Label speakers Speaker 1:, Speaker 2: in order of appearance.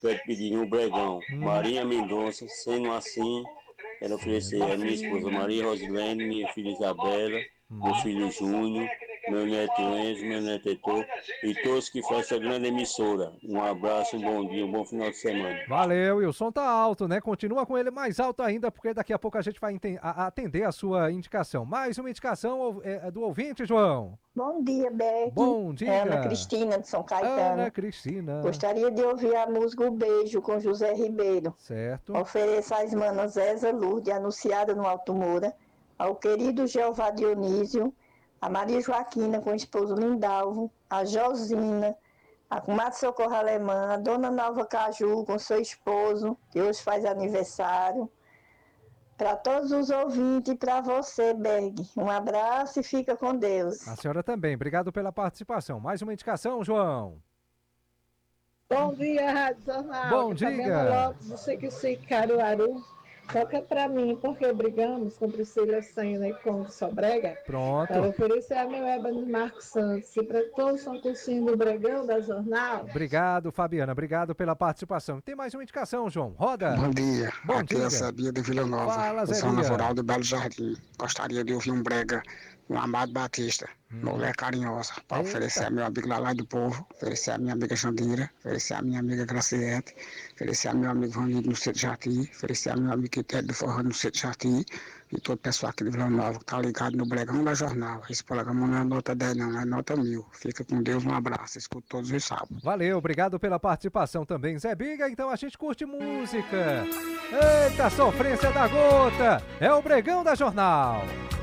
Speaker 1: quero pedir um bregão.
Speaker 2: Hum.
Speaker 1: Maria Mendonça, sendo assim, quero oferecer a minha esposa Maria Rosilene, minha filha Isabela, meu filho Júnior, meu neto Enzo, meu neto Heitor e todos que fazem essa grande emissora. Um abraço, um bom dia, um bom final de semana.
Speaker 2: Valeu, e o som tá alto, né? Continua com ele mais alto ainda, porque daqui a pouco a gente vai atender a sua indicação. Mais uma indicação do ouvinte, João.
Speaker 3: Bom dia, Beck.
Speaker 2: Bom,
Speaker 3: É Ana
Speaker 2: diga.
Speaker 3: Cristina, de São
Speaker 2: Ana
Speaker 3: Caetano.
Speaker 2: Cristina.
Speaker 3: Gostaria de ouvir a música O Beijo, com José Ribeiro.
Speaker 2: Certo.
Speaker 3: Ofereço às manas Zéza Lourdes, anunciada no Alto Moura, ao querido Jeová Dionísio, a Maria Joaquina com o esposo Lindalvo, a Josina, a comadre Socorro Alemã, a Dona Nalva Caju com seu esposo, que hoje faz aniversário. Para todos os ouvintes e para você, Berg. Um abraço e fica com Deus.
Speaker 2: A senhora também. Obrigado pela participação. Mais uma indicação, João.
Speaker 4: Bom dia, Rádio Jornal.
Speaker 2: Bom,
Speaker 4: Que Fabiana
Speaker 2: diga.
Speaker 4: Lopes, do Sequici, Caruaru. Toca pra mim, porque brigamos com Priscila Senna e com Sobrega.
Speaker 2: Pronto.
Speaker 4: Para oferecer a meu Ébano Marcos Santos. E para todos que estão curtindo o Bregão da Jornal.
Speaker 2: Obrigado, Fabiana. Obrigado pela participação. Tem mais uma indicação, João. Roda.
Speaker 5: Bom dia.
Speaker 2: Bom
Speaker 5: Aqui
Speaker 2: dia.
Speaker 5: é Zebia de Vila Nova.
Speaker 2: Fala,
Speaker 5: Eu sou
Speaker 2: Zebia.
Speaker 5: natural do Belo Jardim. Gostaria de ouvir um brega do Amado Batista, Mulher Carinhosa, para oferecer a meu amigo Lalai do Povo, oferecer a minha amiga Jandira, oferecer a minha amiga Graciete, oferecer a meu amigo Vanildo no Centro Jardim, oferecer a meu amigo Quitério do Forró no Centro Jardim e todo o pessoal aqui de Vila Nova que tá ligado no Bregão da Jornal. Esse programa não é nota 10 não, é nota 1000. Fica com Deus, um abraço. Escuto todos os sábados.
Speaker 2: Valeu, obrigado pela participação também, Zé Biga. Então a gente curte música. Eita, sofrência da gota. É o Bregão da Jornal.